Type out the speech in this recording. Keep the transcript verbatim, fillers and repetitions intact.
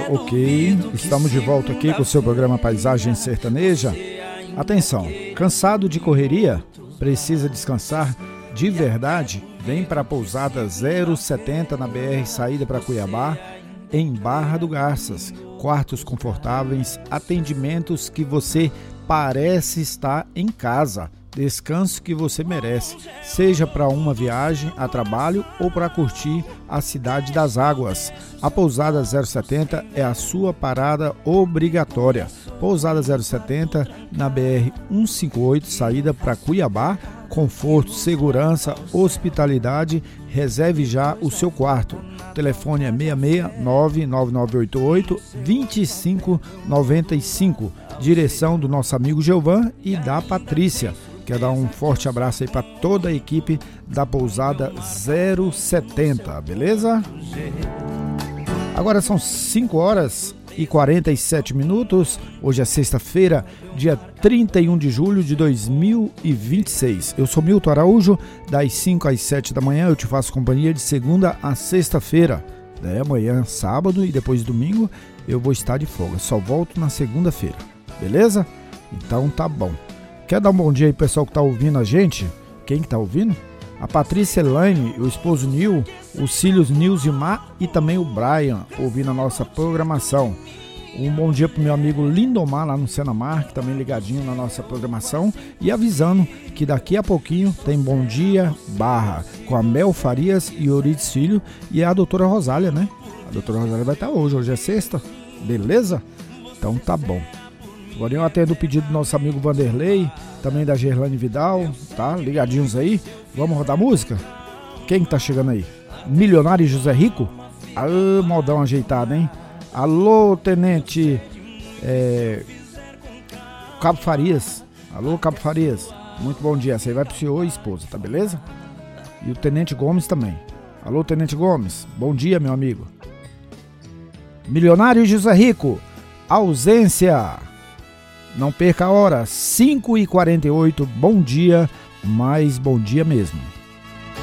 Ok, estamos de volta aqui com o seu programa Paisagem Sertaneja. Atenção, cansado de correria? Precisa descansar de verdade? Vem para a pousada zero setenta na B R saída para Cuiabá, em Barra do Garças. Quartos confortáveis, atendimentos que você parece estar em casa. Descanso que você merece, seja para uma viagem a trabalho ou para curtir a Cidade das Águas. A Pousada zero setenta é a sua parada obrigatória. Pousada zero setenta na B R cento e cinquenta e oito, saída para Cuiabá. Conforto, segurança, hospitalidade. Reserve já o seu quarto. O telefone é seis seis nove nove nove oito oito dois cinco nove cinco. Direção do nosso amigo Gilvan e da Patrícia. Quero dar um forte abraço aí para toda a equipe da Pousada zero setenta, beleza? Agora são cinco horas e quarenta e sete minutos. Hoje é sexta-feira, dia trinta e um de julho de dois mil e vinte e seis. Eu sou Milton Araújo, das cinco às sete da manhã eu te faço companhia de segunda a sexta-feira. Daí amanhã, sábado e depois domingo eu vou estar de folga. Só volto na segunda-feira, beleza? Então tá bom. Quer dar um bom dia aí, pessoal que tá ouvindo a gente? Quem que tá ouvindo? A Patrícia Elaine, o esposo Nil, os filhos Nilzimar e também o Brian, ouvindo a nossa programação. Um bom dia pro meu amigo Lindomar, lá no Senamar, que também ligadinho na nossa programação. E avisando que daqui a pouquinho tem Bom Dia Barra, com a Mel Farias e Eurides Filho e a doutora Rosália, né? A doutora Rosália vai estar hoje, hoje é sexta, beleza? Então tá bom. Agora eu atendo o pedido do nosso amigo Vanderlei, também da Gerlane Vidal, tá? Ligadinhos aí. Vamos rodar música? Quem que tá chegando aí? Milionário José Rico? Ah, modão ajeitado, hein? Alô, Tenente é... Cabo Farias. Alô, Cabo Farias. Muito bom dia. Essa aí vai pro senhor e esposa, tá beleza? E o Tenente Gomes também. Alô, Tenente Gomes. Bom dia, meu amigo. Milionário José Rico. Ausência. Não perca a hora, cinco e quarenta e oito, bom dia, mas bom dia mesmo.